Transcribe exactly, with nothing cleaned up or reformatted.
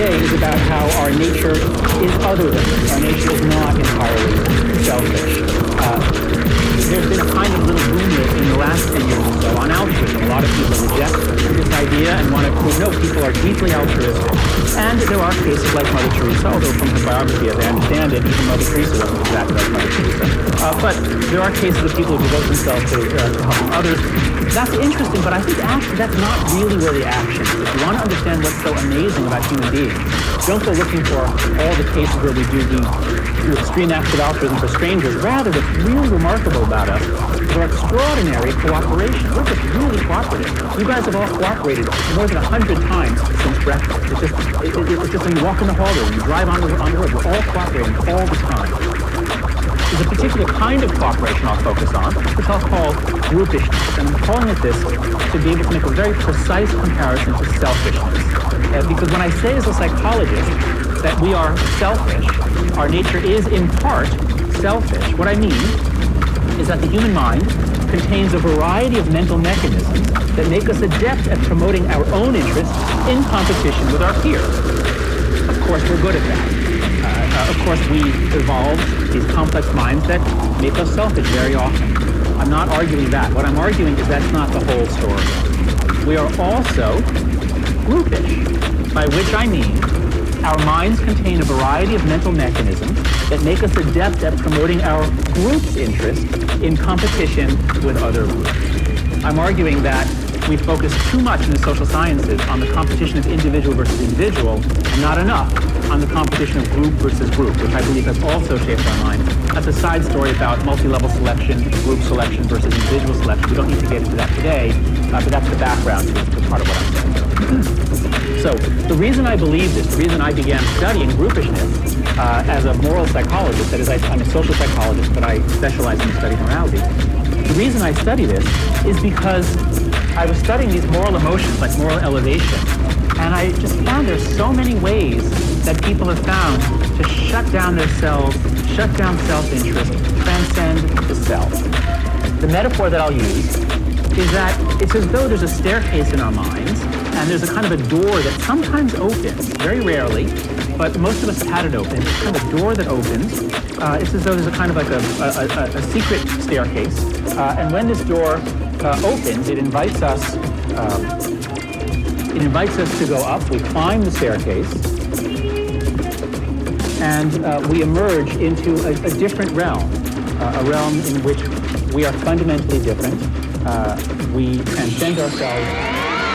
today is about how our nature is other than us. Our nature is not entirely selfish. Uh, there's been a kind of little movement in the last ten years or so on altruism. A lot of people reject this idea and want to prove, no, people are deeply altruistic. And there are cases like Mother Teresa, although from her biography, as I understand it, even Mother Teresa wasn't exactly like Mother Teresa. Uh, but there are cases of people who devote themselves to, uh, to helping others. That's interesting, but I think actually that's not really where the action is. If you want to understand what's so amazing about human beings, don't go looking for all the cases where we do the extreme acts of altruism for strangers. Rather, what's really remarkable about us is our extraordinary cooperation. We're just really cooperative. You guys have all cooperated more than a hundred times since breakfast. It's just, it, it, it's just when you walk in the hallway, when you drive on the, on the road, we're all cooperating all the time. There's a particular kind of cooperation I'll focus on, which I'll call groupishness. And I'm calling it this to be able to make a very precise comparison to selfishness. Uh, because when I say as a psychologist that we are selfish, our nature is in part selfish, what I mean is that the human mind contains a variety of mental mechanisms that make us adept at promoting our own interests in competition with our peers. Of course, we're good at that. Uh, uh, of course, we evolved these complex minds that make us selfish very often. I'm not arguing that. What I'm arguing is that's not the whole story. We are also groupish, by which I mean our minds contain a variety of mental mechanisms that make us adept at promoting our group's interest in competition with other groups. I'm arguing that we focus too much in the social sciences on the competition of individual versus individual, and not enough on the competition of group versus group, which I believe has also shaped our mind. That's a side story about multi-level selection, group selection versus individual selection. We don't need to get into that today, uh, but that's the background to, to part of what I'm saying. So the reason I believe this, the reason I began studying groupishness uh, as a moral psychologist, that is, I, I'm a social psychologist, but I specialize in studying morality. The reason I study this is because I was studying these moral emotions, like moral elevation, and I just found there's so many ways that people have found to shut down their selves, shut down self-interest, transcend the self. The metaphor that I'll use is that it's as though there's a staircase in our minds, and there's a kind of a door that sometimes opens, very rarely, but most of us have had it open. It's kind of a door that opens. Uh, it's as though there's a kind of like a, a, a, a secret staircase, uh, and when this door uh, opens, it invites us. Um, it invites us to go up. We climb the staircase, and uh, we emerge into a, a different realm, uh, a realm in which we are fundamentally different. Uh, we transcend ourselves.